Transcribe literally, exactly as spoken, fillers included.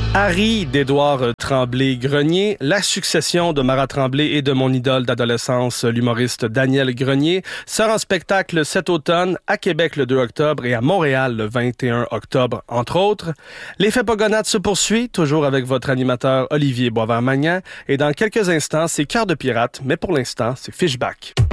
Harry d'Édouard Tremblay-Grenier, la succession de Marat Tremblay et de mon idole d'adolescence, l'humoriste Daniel Grenier, sort en spectacle cet automne à Québec le deux octobre et à Montréal le vingt et un octobre, entre autres. L'effet Pogonade se poursuit, toujours avec votre animateur Olivier Boisvert-Magnan, et dans quelques instants, c'est Cœur de pirate, mais pour l'instant, c'est Fishback.